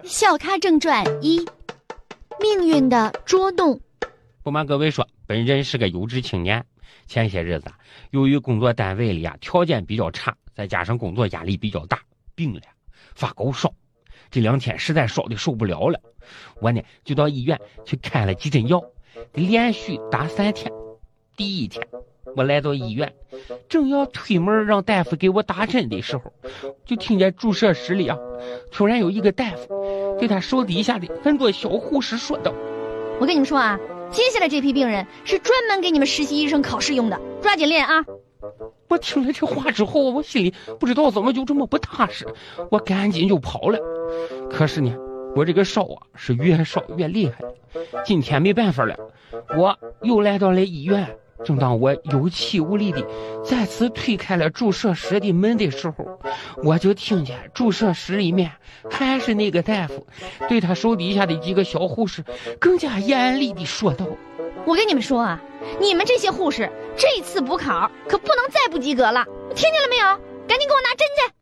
笑咖正传1：命运的捉弄。 不瞒各位说，本人是个有志青年。前些日子由于工作单位里条件比较差，再加上工作压力比较大，病了，发高烧。这2天实在烧的受不了了，我呢就到医院去开了几针药，连续打3天。第1天我来到医院，正要推门让大夫给我打针的时候，就听见注射室里突然有一个大夫对他手底下的很多小护士说道： 我跟你们说啊，接下来这批病人是专门给你们实习医生考试用的，抓紧练啊！ 我听了这话之后，我心里不知道怎么就这么不踏实，我赶紧就跑了。可是呢，我这个烧是越烧越厉害。今天没办法了，我又来到了医院。正当我有气无力的再次推开了注射室的门的时候，我就听见注射室里面还是那个大夫对他手底下的几个小护士更加严厉的说道： 我跟你们说啊，你们这些护士这次补考可不能再不及格了，听见了没有？赶紧给我拿针去！